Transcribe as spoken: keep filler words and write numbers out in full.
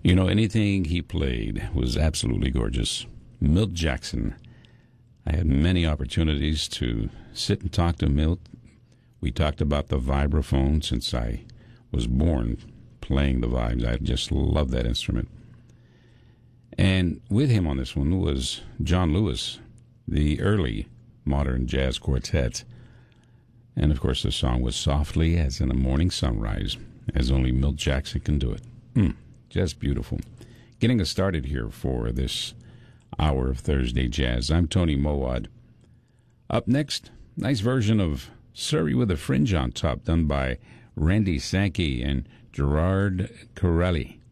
You know, anything he played was absolutely gorgeous. Milt Jackson. I had many opportunities to sit and talk to Milt. We talked about the vibraphone since I was born playing the vibes. I just love that instrument. And with him on this one was John Lewis, the early modern jazz quartet. And, of course, the song was Softly as in a Morning Sunrise, as only Milt Jackson can do it. Mm, just beautiful. Getting us started here for this hour of Thursday Jazz. I'm Tony Mowad. Up next, nice version of Surrey with a Fringe on Top, done by Randy Sankey and Gerard Corelli.